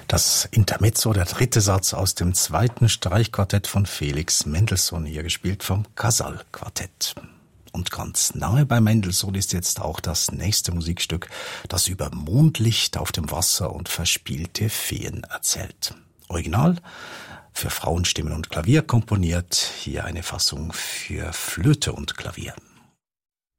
Das Intermezzo, der dritte Satz aus dem zweiten Streichquartett von Felix Mendelssohn, hier gespielt vom Casal-Quartett. Und ganz nahe bei Mendelssohn ist jetzt auch das nächste Musikstück, das über Mondlicht auf dem Wasser und verspielte Feen erzählt. Original für Frauenstimmen und Klavier komponiert, hier eine Fassung für Flöte und Klavier.